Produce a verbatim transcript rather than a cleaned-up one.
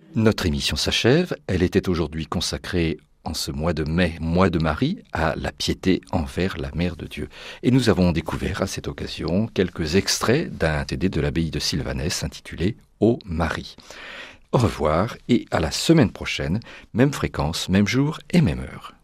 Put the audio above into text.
Notre émission s'achève. Elle était aujourd'hui consacrée, en ce mois de mai, mois de Marie, à la piété envers la Mère de Dieu. Et nous avons découvert à cette occasion quelques extraits d'un T D de l'abbaye de Sylvanès intitulé « Ô Marie ». Au revoir et à la semaine prochaine, même fréquence, même jour et même heure.